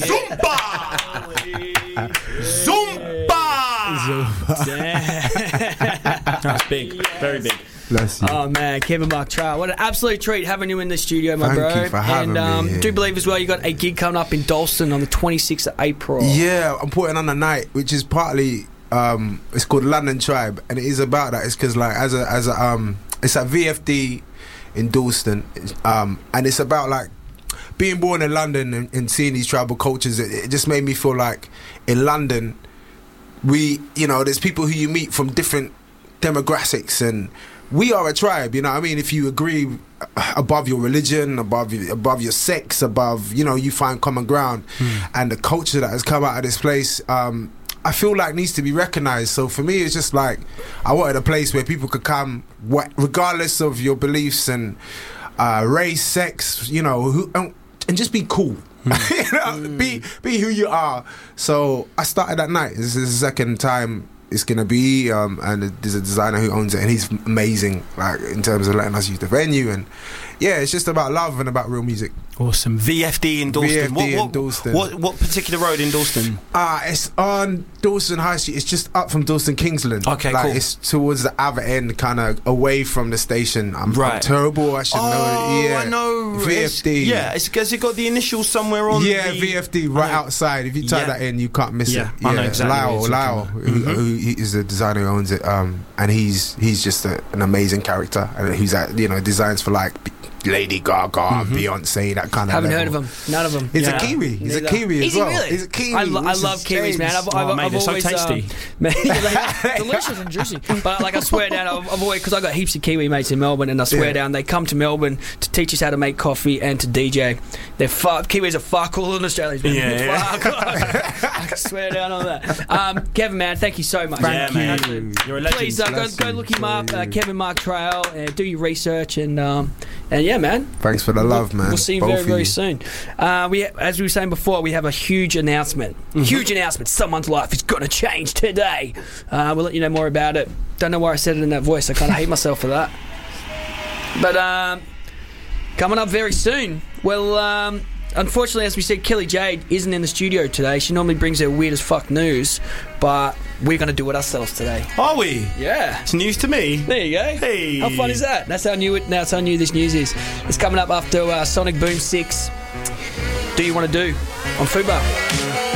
That's big, very big. Bless you. Oh man, Kevin Mark Trial, what an absolute treat having you in the studio, my bro. Thank you for having me here. Do believe as well you got a gig coming up in Dalston on the 26th of April. Yeah, I'm putting on a night which is partly it's called London Tribe, and it is about that. It's because like it's at VFD in Dalston, and it's about like being born in London and seeing these tribal cultures. It just made me feel like in London there's people who you meet from different demographics, and we are a tribe, you know what I mean? If you agree above your religion, above your sex, you find common ground. And the culture that has come out of this place, I feel like needs to be recognised. So for me, it's just like I wanted a place where people could come, regardless of your beliefs and race, sex, and just be cool. Be who you are. So I started that night. This is the second time it's gonna be, and there's a designer who owns it, and he's amazing, like in terms of letting us use the venue, and yeah, it's just about love and about real music. Awesome. VFD in Dalston. VFD in Dalston. What particular road in Dalston? It's on Dalston High Street. It's just up from Dalston Kingsland. Okay, like, cool. It's towards the other end, kind of away from the station. I'm terrible. I should know it. Yeah, I know. VFD. Has it got the initials somewhere on? Yeah, VFD right outside. If you type that in, you can't miss it. Yeah, I know exactly. Lyle, who is the designer who owns it, and he's just an amazing character, and he's designs for like Lady Gaga, Beyonce, that kind of Haven't level. heard of him. None of them. He's a Kiwi. He's a Kiwi as well. Is he really? He's a Kiwi. I love Kiwis, man. I've so always tasty. Delicious and juicy. But like I swear down, I've always, because I got heaps of Kiwi mates in Melbourne, and I swear down, they come to Melbourne to teach us how to make coffee and to DJ. Kiwis are far cooler than Australians. Man. I can swear down on that. Kevin, man, thank you so much. Thank you. You're a legend. Please go look him up, Kevin Mark Trail. Do your research and yeah, man. Thanks for the love, man. We'll see you very soon. As we were saying before, we have a huge announcement. Huge announcement. Someone's life is going to change today. We'll let you know more about it. Don't know why I said it in that voice. I kind of hate myself for that. But coming up very soon. Well, unfortunately, as we said, Kelly Jade isn't in the studio today. She normally brings her weird as fuck news, but we're going to do it ourselves today. Are we? Yeah. It's news to me. There you go. Hey. How fun is that? That's how new this news is. It's coming up after Sonic Boom 6. Do You Want to Do on Fubar.